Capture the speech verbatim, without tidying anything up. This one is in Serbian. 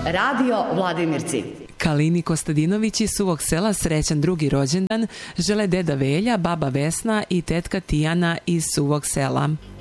Radio Vladimirci. Kalini Kostadinović iz Suvog Sela srećan drugi rođendan žele deda Velja, baba Vesna i tetka Tijana iz Suvog Sela.